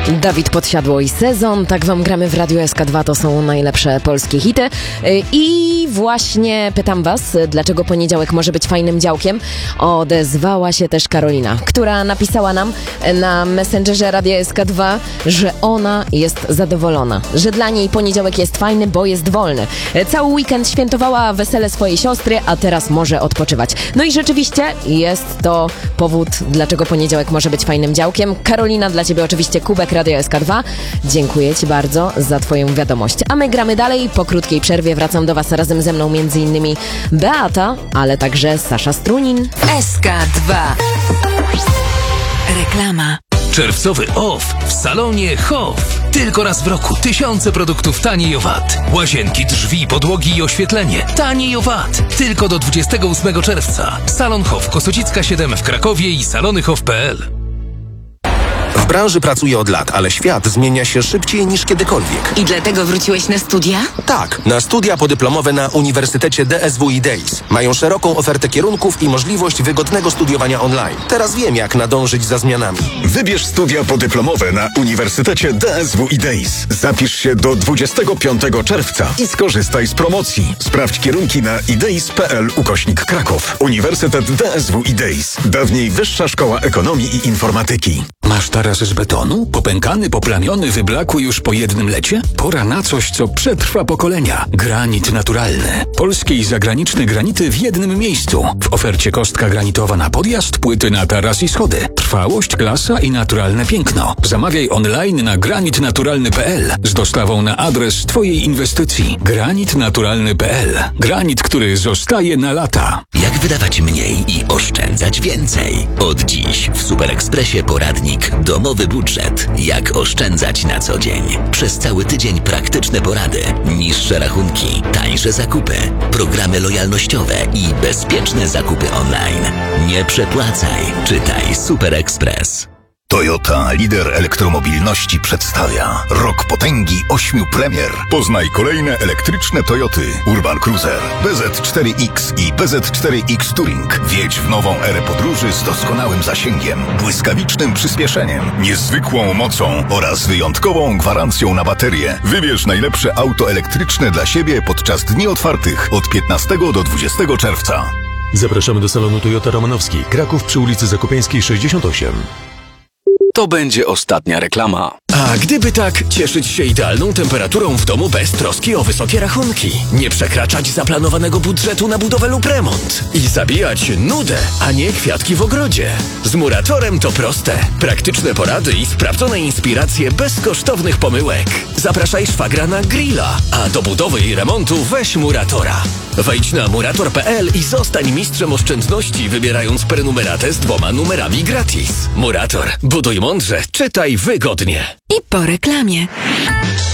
Dawid Podsiadło i Sezon. Tak wam gramy w Radiu SK2, to są najlepsze polskie hity. I właśnie pytam was, dlaczego poniedziałek może być fajnym działkiem? Odezwała się też Karolina, która napisała nam na Messengerze Radia SK2, że ona jest zadowolona, że dla niej poniedziałek jest fajny, bo jest wolny. Cały weekend świętowała wesele swojej siostry, a teraz może odpoczywać. No i rzeczywiście jest to powód, dlaczego poniedziałek może być fajnym działkiem. Karolina, dla ciebie oczywiście kubek Radio SK2. Dziękuję ci bardzo za twoją wiadomość. A my gramy dalej. Po krótkiej przerwie wracam do was razem ze mną m.in. Beata, ale także Sasza Strunin. SK2. Reklama. Czerwcowy off w salonie Hof. Tylko raz w roku tysiące produktów taniej o VAT. Łazienki, drzwi, podłogi i oświetlenie. Taniej o VAT. Tylko do 28 czerwca. Salon Hof, Kosocicka 7 w Krakowie i salonyhof.pl. W branży pracuję od lat, ale świat zmienia się szybciej niż kiedykolwiek. I dlatego wróciłeś na studia? Tak, na studia podyplomowe na Uniwersytecie DSW i DEIS. Mają szeroką ofertę kierunków i możliwość wygodnego studiowania online. Teraz wiem, jak nadążyć za zmianami. Wybierz studia podyplomowe na Uniwersytecie DSW i DEIS. Zapisz się do 25 czerwca i skorzystaj z promocji. Sprawdź kierunki na ideis.pl/Kraków. Uniwersytet DSW i DEIS. Dawniej Wyższa Szkoła Ekonomii i Informatyki. Masz taras z betonu? Popękany, poplamiony, wyblakły już po jednym lecie? Pora na coś, co przetrwa pokolenia. Granit naturalny. Polskie i zagraniczne granity w jednym miejscu. W ofercie kostka granitowa na podjazd, płyty na taras i schody. Trwałość, klasa i naturalne piękno. Zamawiaj online na granitnaturalny.pl z dostawą na adres twojej inwestycji. Granitnaturalny.pl. Granit, który zostaje na lata. Jak wydawać mniej i oszczędzać więcej? Od dziś w Super Expressie poradnik Domowy budżet. Jak oszczędzać na co dzień? Przez cały tydzień praktyczne porady, niższe rachunki, tańsze zakupy, programy lojalnościowe i bezpieczne zakupy online. Nie przepłacaj. Czytaj Super Express. Toyota, lider elektromobilności, przedstawia Rok potęgi 8 premier. Poznaj kolejne elektryczne Toyoty Urban Cruiser, BZ4X i BZ4X Touring. Wjedź w nową erę podróży z doskonałym zasięgiem, błyskawicznym przyspieszeniem, niezwykłą mocą oraz wyjątkową gwarancją na baterię. Wybierz najlepsze auto elektryczne dla siebie podczas dni otwartych od 15 do 20 czerwca. Zapraszamy do salonu Toyota Romanowski, Kraków przy ulicy Zakopiańskiej 68. To będzie ostatnia reklama. A gdyby tak, cieszyć się idealną temperaturą w domu bez troski o wysokie rachunki. Nie przekraczać zaplanowanego budżetu na budowę lub remont. I zabijać nudę, a nie kwiatki w ogrodzie. Z Muratorem to proste. Praktyczne porady i sprawdzone inspiracje bez kosztownych pomyłek. Zapraszaj szwagra na grilla, a do budowy i remontu weź Muratora. Wejdź na murator.pl i zostań mistrzem oszczędności, wybierając prenumeratę z 2 numerami gratis. Murator. Buduj mądrze, czytaj wygodnie. I po reklamie.